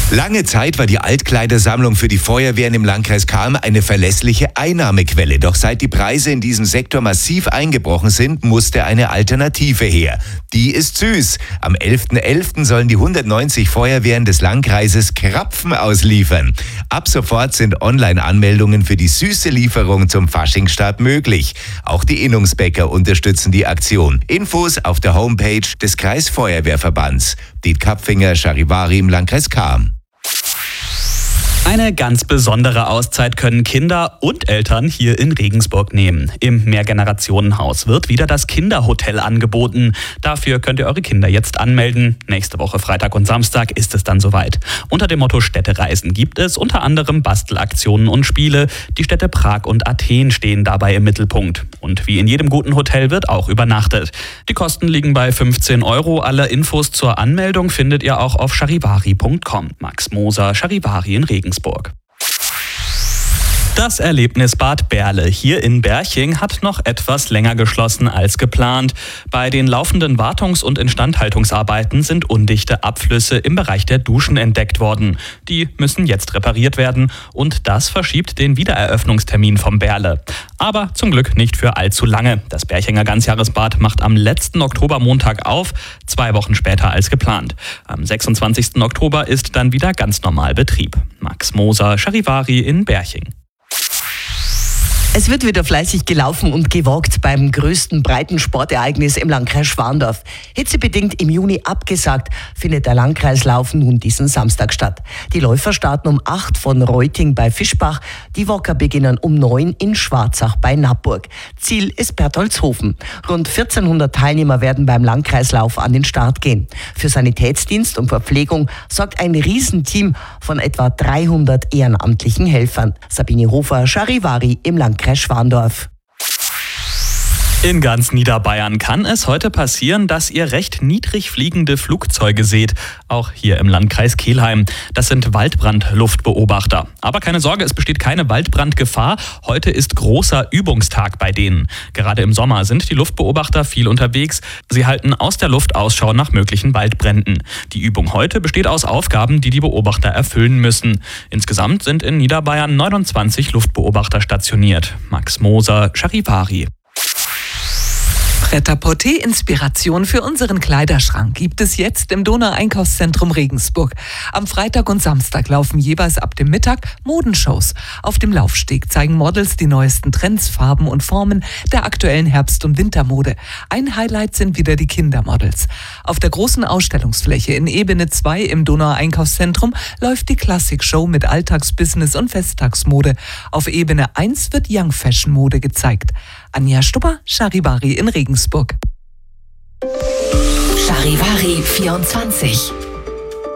Lange Zeit war die Altkleidersammlung für die Feuerwehren im Landkreis Cham eine verlässliche Einnahmequelle. Doch seit die Preise in diesem Sektor massiv eingebrochen sind, musste eine Alternative her. Die ist süß. Am 11.11. sollen die 190 Feuerwehren des Landkreises Krapfen ausliefern. Ab sofort sind Online-Anmeldungen für die süße Lieferung zum Faschingsstart möglich. Auch die Innungsbäcker unterstützen die Aktion. Infos auf der Homepage des Kreisfeuerwehrverbands. Diet Kapfinger, Charivari im Landkreis Cham. Eine ganz besondere Auszeit können Kinder und Eltern hier in Regensburg nehmen. Im Mehrgenerationenhaus wird wieder das Kinderhotel angeboten. Dafür könnt ihr eure Kinder jetzt anmelden. Nächste Woche Freitag und Samstag ist es dann soweit. Unter dem Motto Städtereisen gibt es unter anderem Bastelaktionen und Spiele. Die Städte Prag und Athen stehen dabei im Mittelpunkt. Und wie in jedem guten Hotel wird auch übernachtet. Die Kosten liegen bei 15 €. Alle Infos zur Anmeldung findet ihr auch auf charivari.com. Max Moser, Charivari in Regensburg. Das Erlebnisbad Berle hier in Berching hat noch etwas länger geschlossen als geplant. Bei den laufenden Wartungs- und Instandhaltungsarbeiten sind undichte Abflüsse im Bereich der Duschen entdeckt worden. Die müssen jetzt repariert werden und das verschiebt den Wiedereröffnungstermin vom Berle. Aber zum Glück nicht für allzu lange. Das Berchinger Ganzjahresbad macht am letzten Oktobermontag auf, 2 Wochen später als geplant. Am 26. Oktober ist dann wieder ganz normal Betrieb. Max Moser, Charivari in Berching. Es wird wieder fleißig gelaufen und gewalkt beim größten Breitensportereignis im Landkreis Schwandorf. Hitzebedingt im Juni abgesagt, findet der Landkreislauf nun diesen Samstag statt. Die Läufer starten um 8 von Reuting bei Fischbach. Die Walker beginnen um 9 in Schwarzach bei Nappburg. Ziel ist Bertoldshofen. Rund 1400 Teilnehmer werden beim Landkreislauf an den Start gehen. Für Sanitätsdienst und Verpflegung sorgt ein Riesenteam von etwa 300 ehrenamtlichen Helfern. Sabine Hofer, Charivari im Landkreis Schwandorf. In ganz Niederbayern kann es heute passieren, dass ihr recht niedrig fliegende Flugzeuge seht. Auch hier im Landkreis Kelheim. Das sind Waldbrandluftbeobachter. Aber keine Sorge, es besteht keine Waldbrandgefahr. Heute ist großer Übungstag bei denen. Gerade im Sommer sind die Luftbeobachter viel unterwegs. Sie halten aus der Luft Ausschau nach möglichen Waldbränden. Die Übung heute besteht aus Aufgaben, die die Beobachter erfüllen müssen. Insgesamt sind in Niederbayern 29 Luftbeobachter stationiert. Max Moser, Charivari. Pret-à-Porter-Inspiration für unseren Kleiderschrank gibt es jetzt im Donau-Einkaufszentrum Regensburg. Am Freitag und Samstag laufen jeweils ab dem Mittag Modenshows. Auf dem Laufsteg zeigen Models die neuesten Trends, Farben und Formen der aktuellen Herbst- und Wintermode. Ein Highlight sind wieder die Kindermodels. Auf der großen Ausstellungsfläche in Ebene 2 im Donau-Einkaufszentrum läuft die Klassik-Show mit Alltags-Business- und Festtagsmode. Auf Ebene 1 wird Young-Fashion-Mode gezeigt. Anja Stubber, Charivari in Regensburg. Charivari 24